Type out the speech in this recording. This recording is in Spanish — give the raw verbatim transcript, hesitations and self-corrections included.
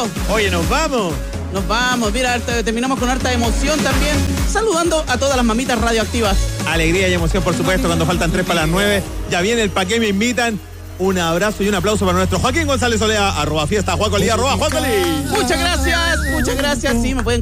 Carlito. Oye, nos vamos. Nos vamos, mira, terminamos con harta emoción también, saludando a todas las mamitas radioactivas. Alegría y emoción, por supuesto, cuando faltan tres para las nueve. Ya viene el pa' qué me invitan. Un abrazo y un aplauso para nuestro Joaquín González Olea, arroba fiesta Juacolí, arroba Juacolí. Muchas gracias, muchas gracias. Sí, me pueden